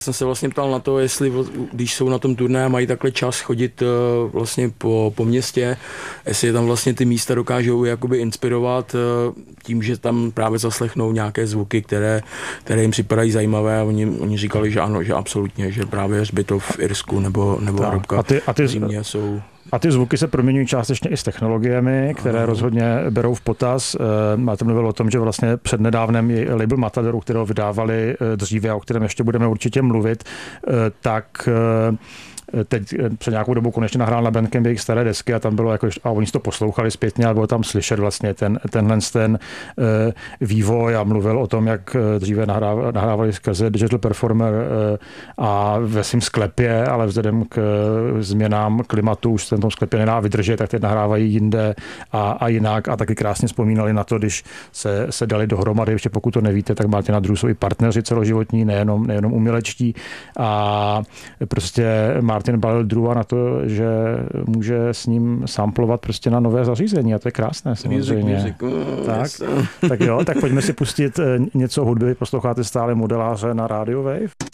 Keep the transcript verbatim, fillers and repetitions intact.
Jsem se vlastně ptal na to, jestli když jsou na tom turné a mají takhle čas chodit vlastně po, po městě, jestli je tam vlastně ty místa dokážou jakoby inspirovat tím, že tam právě zaslechnou nějaké zvuky, které, které jim připadají zajímavé a oni, oni říkali, že ano, že absolutně, že právě hřbitov v Irsku nebo, nebo hrobka a ty, a ty, v Římě jsou... A ty zvuky se proměňují částečně i s technologiemi, které Aha. rozhodně berou v potaz. Máte mluvil o tom, že vlastně přednedávnem je label Matadoru, kterého vydávali dříve a o kterém ještě budeme určitě mluvit, tak teď před nějakou dobu konečně nahrál na Bandcamp jejich staré desky a tam bylo jako, a oni si to poslouchali zpětně a bylo tam slyšet vlastně ten, tenhle ten uh, vývoj a mluvil o tom, jak dříve nahrávali, nahrávali skrze Digital Performer uh, a ve svým sklepě, ale vzhledem k uh, změnám klimatu už se v tom sklepě nedá vydržet, tak teď nahrávají jinde a, a jinak a taky krásně vzpomínali na to, když se, se dali dohromady, ještě pokud to nevíte, tak Martina Drew jsou i partneři celoživotní, nejenom, nejenom umělečtí a prostě Martin balil Drewa na to, že může s ním samplovat prostě na nové zařízení a to je krásné samozřejmě. Music, music. Tak, tak jo, tak pojďme si pustit něco hudby, posloucháte stále Modeláře na Radio Wave.